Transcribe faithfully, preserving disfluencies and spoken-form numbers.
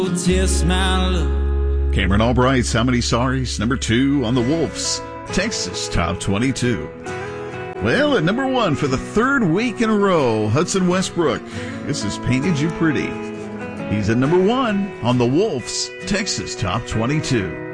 Kiss my love. Cameron Albright's How Many Sorries, number two on the Wolves Texas Top twenty-two. Well, at number one for the third week in a row, Hudson Westbrook. This is Painted You Pretty. He's at number one on the Wolves Texas Top twenty-two.